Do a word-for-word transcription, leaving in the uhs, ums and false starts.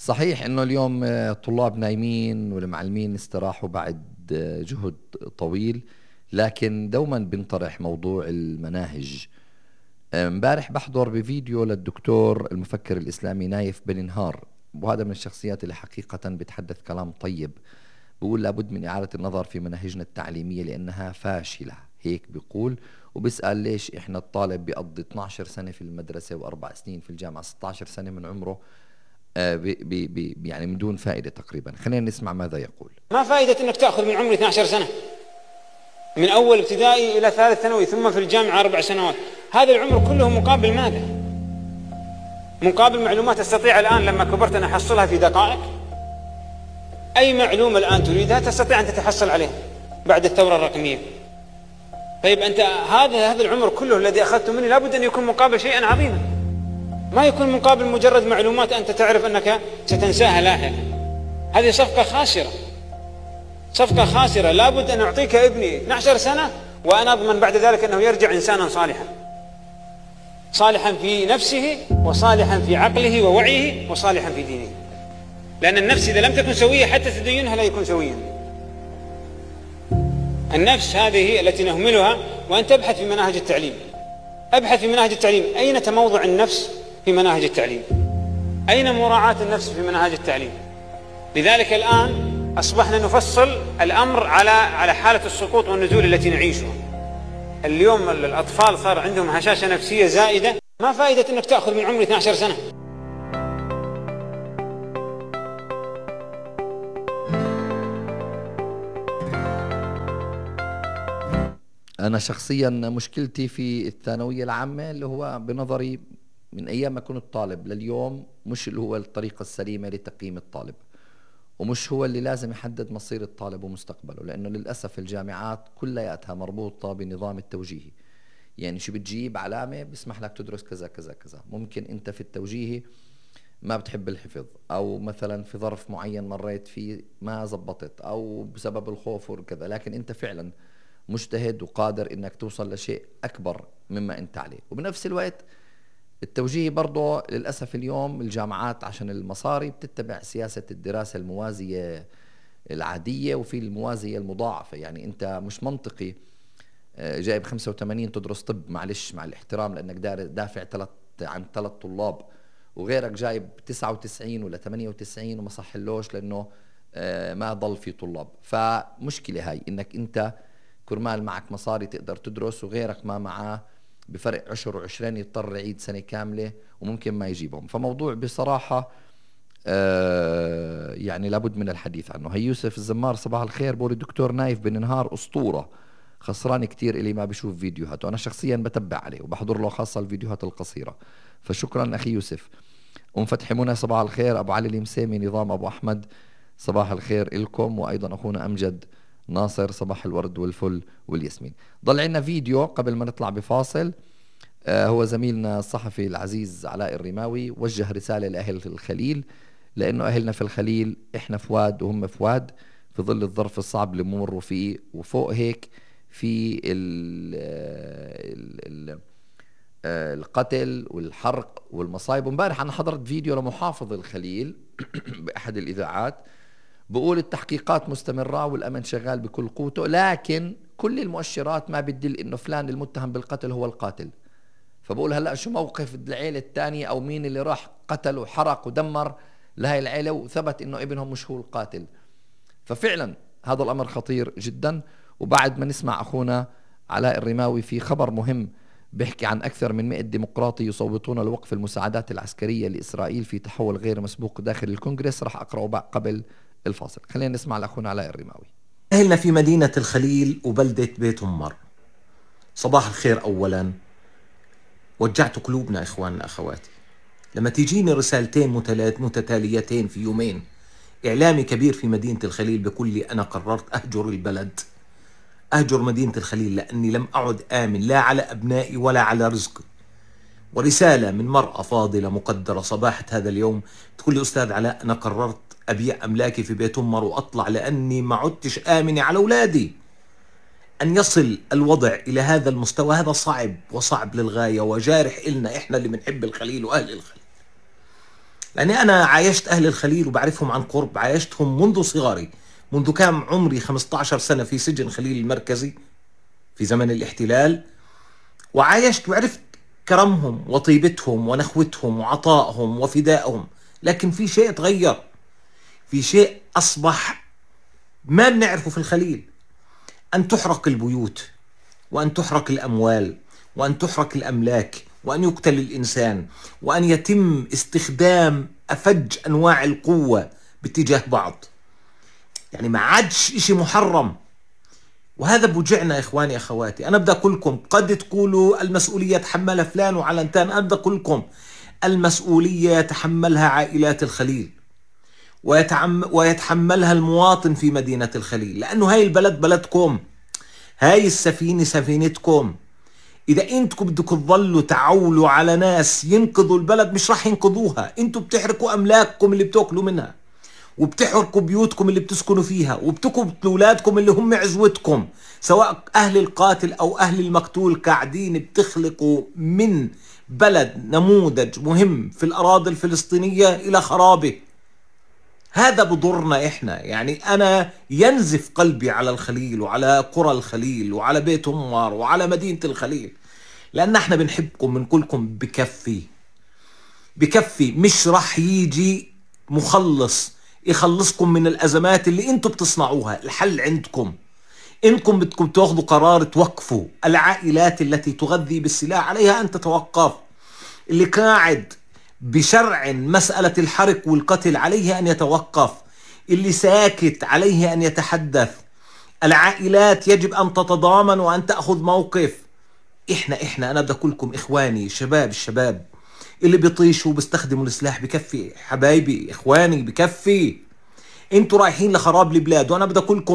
صحيح انه اليوم الطلاب نايمين والمعلمين استراحوا بعد جهد طويل، لكن دوما بنطرح موضوع المناهج. امبارح بحضر بفيديو للدكتور المفكر الإسلامي نايف بن نهار، وهذا من الشخصيات اللي حقيقة بتحدث كلام طيب. بقول لابد من إعادة النظر في مناهجنا التعليمية لأنها فاشلة، هيك بيقول. وبسأل ليش إحنا الطالب بيقضي اثنتي عشرة سنة في المدرسة وأربع سنين في الجامعة، ستة عشر سنة من عمره بي بي بي يعني من دون فائدة تقريبا. خلينا نسمع ماذا يقول. ما فائدة أنك تأخذ من عمر اثنتي عشرة سنة، من أول ابتدائي إلى ثالث ثانوي ثم في الجامعة أربع سنوات؟ هذا العمر كله مقابل ماذا؟ مقابل معلومات أستطيع الآن لما كبرت أن أحصلها في دقائق. أي معلومة الآن تريدها تستطيع أن تتحصل عليها بعد الثورة الرقمية. طيب أنت هذا هذا العمر كله الذي أخذته مني لابد أن يكون مقابل شيئا عظيما، ما يكون مقابل مجرد معلومات أنت تعرف أنك ستنساها لاحقا. هذه صفقة خاسرة، صفقة خاسرة. لابد أن أعطيك ابني اثنتي عشرة سنة وأنا أضمن بعد ذلك أنه يرجع إنسانا صالحا، صالحا في نفسه وصالحا في عقله ووعيه وصالحا في دينه. لأن النفس إذا لم تكن سوية حتى تدينها لا يكون سويا. النفس هذه هي التي نهملها. وأنت ابحث في مناهج التعليم، ابحث في مناهج التعليم أين تموضع النفس في مناهج التعليم، أين مراعاة النفس في مناهج التعليم. لذلك الآن أصبحنا نفصل الأمر على على حالة السقوط والنزول التي نعيشها. اليوم الأطفال صار عندهم هشاشة نفسية زائدة. ما فائدة أنك تأخذ من عمر اثنتي عشرة سنة؟ أنا شخصيا مشكلتي في الثانوية العامة اللي هو بنظري من أيام ما كنت طالب لليوم مش اللي هو الطريقة السليمة لتقييم الطالب، ومش هو اللي لازم يحدد مصير الطالب ومستقبله. لأنه للأسف الجامعات كلياتها مربوطة بنظام التوجيهي، يعني شو بتجيب علامة بسمح لك تدرس كذا كذا كذا. ممكن أنت في التوجيهي ما بتحب الحفظ، أو مثلا في ظرف معين مريت فيه ما زبطت، أو بسبب الخوف وكذا، لكن أنت فعلا مجتهد وقادر انك توصل لشيء اكبر مما انت عليه. وبنفس الوقت التوجيهي برضه للأسف اليوم الجامعات عشان المصاري بتتبع سياسة الدراسة الموازية العادية وفي الموازية المضاعفة. يعني انت مش منطقي جايب خمسة وثمانين تدرس طب، معلش مع الاحترام لانك دافع ثلاث عن ثلاث طلاب، وغيرك جايب تسعة وتسعين ولا ثمانية وتسعين وما صحلوش لانه ما ضل في طلاب. فمشكلة هاي انك انت كرمال معك مصاري تقدر تدرس وغيرك ما معاه بفرق عشر وعشرين يضطر يعيد سنة كاملة وممكن ما يجيبهم. فموضوع بصراحة آه يعني لابد من الحديث عنه. هي يوسف الزمار صباح الخير، بقول الدكتور نايف بن نهار أسطورة، خسران كتير اللي ما بيشوف فيديوهاته، أنا شخصيا بتبع عليه وبحضر له خاصة الفيديوهات القصيرة، فشكرا أخي يوسف. أم فتحي منى صباح الخير، أبو علي المسيمي نظام أبو أحمد صباح الخير إلكم، وأيضا أخونا أمجد ناصر صباح الورد والفل والياسمين. ضل عنا فيديو قبل ما نطلع بفاصل. آه هو زميلنا الصحفي العزيز علاء الرماوي وجه رسالة لأهل الخليل، لأنه أهلنا في الخليل إحنا فواد وهم فواد في ظل الظرف الصعب اللي بمروا فيه، وفوق هيك في ال ال ال القتل والحرق والمصايب. ومبارح أنا حضرت فيديو لمحافظ الخليل بأحد الإذاعات بقول التحقيقات مستمرة والأمن شغال بكل قوته، لكن كل المؤشرات ما بتدل إنه فلان المتهم بالقتل هو القاتل. فبقول هلأ شو موقف العيلة الثانية أو مين اللي راح قتل وحرق ودمر لهي العيلة وثبت إنه ابنهم مش هو القاتل؟ ففعلا هذا الأمر خطير جدا. وبعد ما نسمع أخونا علاء الرماوي في خبر مهم بيحكي عن أكثر من مئة ديمقراطي يصوتون لوقف المساعدات العسكرية لإسرائيل في تحول غير مسبوق داخل الكونغرس، راح أقرأه قبل الفاصل. خلينا نسمع لأخونا علاء الرماوي. أهلنا في مدينة الخليل وبلدة بيت أمر صباح الخير. أولا وجعت قلوبنا إخواننا أخواتي لما تيجيني رسالتين متتاليتين في يومين. إعلامي كبير في مدينة الخليل بيقول لي أنا قررت أهجر البلد، أهجر مدينة الخليل لأني لم أعد آمن لا على أبنائي ولا على رزقي. ورسالة من مرأة فاضلة مقدرة صباحة هذا اليوم تقول لي أستاذ علاء أنا قررت أبيع أملاكي في بيت أمر وأطلع لأني ما عدتش آمنة على أولادي. أن يصل الوضع إلى هذا المستوى هذا صعب وصعب للغاية وجارح إلنا إحنا اللي بنحب الخليل وأهل الخليل. لأني أنا عايشت أهل الخليل وبعرفهم عن قرب، عايشتهم منذ صغري، منذ كان عمري خمسة عشر سنة في سجن خليل المركزي في زمن الاحتلال، وعايشت وعرفت كرمهم وطيبتهم ونخوتهم وعطائهم وفدائهم. لكن في شيء تغير، في شيء أصبح ما بنعرفه في الخليل، أن تحرق البيوت، وأن تحرق الأموال، وأن تحرق الأملاك، وأن يقتل الإنسان، وأن يتم استخدام أفج أنواع القوة باتجاه بعض. يعني ما عادش إشي محرم، وهذا بوجعنا إخواني أخواتي. أنا بدي أقولكم، قد تقولوا المسؤولية يتحملها فلان وعلنتان، أنا بدي أقولكم المسؤولية يتحملها عائلات الخليل، ويتعم ويتحملها المواطن في مدينة الخليل، لأنه هاي البلد بلدكم، هاي السفينة سفينتكم. إذا أنتكم بدكم تظلوا تعولوا على ناس ينقذوا البلد، مش راح ينقذوها. أنتوا بتحرقوا أملاككم اللي بتأكلوا منها، وبتحرقوا بيوتكم اللي بتسكنوا فيها، وبتقتلوا أولادكم اللي هم عزوتكم، سواء أهل القاتل أو أهل المقتول. قاعدين بتخلقوا من بلد نموذج مهم في الأراضي الفلسطينية إلى خرابه. هذا بضرنا إحنا. يعني أنا ينزف قلبي على الخليل وعلى قرى الخليل وعلى بيت عمر وعلى مدينة الخليل، لأن احنا بنحبكم، بنقولكم بكفي بكفي. مش رح يجي مخلص يخلصكم من الأزمات اللي انتم بتصنعوها. الحل عندكم، انكم بدكم تاخذوا قرار توقفوا. العائلات التي تغذي بالسلاح عليها أن تتوقف. اللي قاعد بشرع مسألة الحرق والقتل عليه أن يتوقف. اللي ساكت عليه أن يتحدث. العائلات يجب أن تتضامن وأن تأخذ موقف. إحنا إحنا أنا بدي أقولكم إخواني، شباب الشباب اللي بيطيشوا وبيستخدموا السلاح، بكفي حبايبي إخواني، بكفي. انتوا رايحين لخراب البلاد، وأنا بدي أقولكم